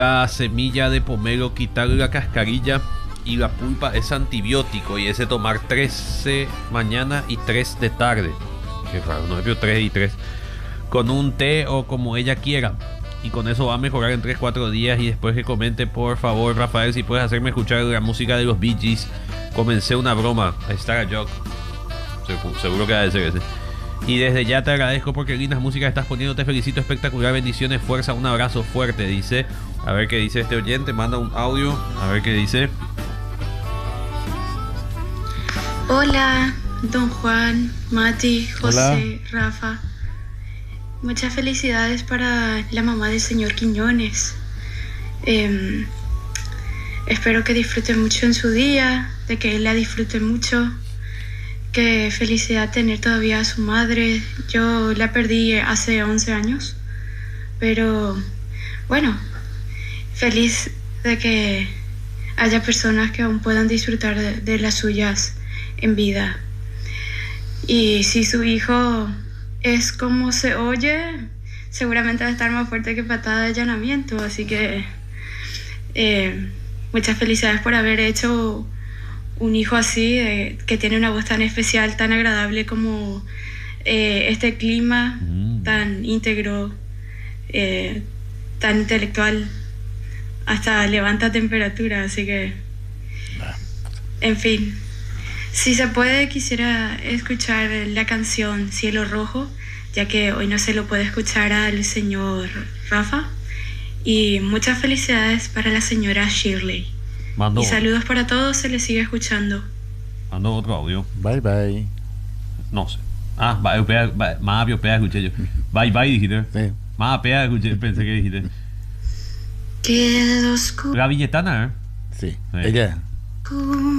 La semilla de pomelo, quitarle la cascarilla y la pulpa es antibiótico y ese tomar 13 mañana y 3 de tarde. Qué raro, no es 3 y 3. Con un té o como ella quiera. Y con eso va a mejorar en 3-4 días. Y después que comente, por favor, Rafael, si puedes hacerme escuchar la música de los Bee Gees. Comencé una broma. Ahí está a joke. Seguro que va a ser ese. Y desde ya te agradezco porque lindas músicas estás poniendo. Te felicito, espectacular. Bendiciones, fuerza, un abrazo fuerte, dice. A ver qué dice este oyente. Manda un audio. A ver qué dice. Hola, don Juan, Mati, José, Hola. Rafa. Muchas felicidades para la mamá del señor Quiñones. Espero que disfrute mucho en su día, de que él la disfrute mucho. Qué felicidad tener todavía a su madre. Yo la perdí hace 11 años, pero bueno, feliz de que haya personas que aún puedan disfrutar de las suyas en vida. Y si su hijo es como se oye, seguramente va a estar más fuerte que patada de allanamiento. Así que muchas felicidades por haber hecho un hijo así, que tiene una voz tan especial, tan agradable como este clima, tan íntegro, tan intelectual, hasta levanta temperatura. Así que, en fin. Si se puede, quisiera escuchar la canción Cielo Rojo, ya que hoy no se lo puede escuchar al señor Rafa. Y muchas felicidades para la señora Shirley. Mando Y saludos para todos, se les sigue escuchando. Mando otro audio. Bye bye. No sé. Ah, más pea escuché yo. Bye bye dijiste. Sí. Más pea escuché, pensé que dijiste. Quedó oscuro. La billetana, Sí. Sí. Ella.